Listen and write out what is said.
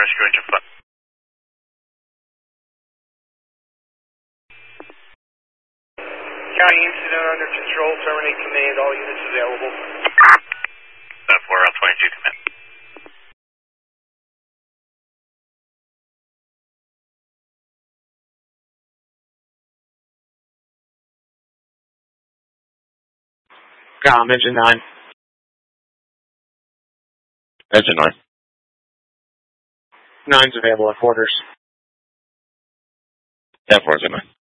rescue engine 5. County incident under control, terminate command, all units available. 4 out 22 command. Engine 9. Engine 9. 9's available at quarters. Yeah, 4's in 9.